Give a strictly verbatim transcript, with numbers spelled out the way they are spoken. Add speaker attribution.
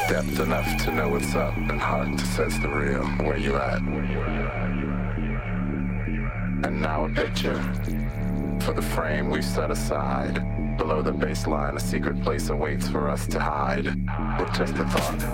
Speaker 1: Depth enough to know what's up and heart to sense the real. Where you at? And now a picture for the frame we've set aside. Below the baseline, a secret place awaits for us to hide. With just a thought.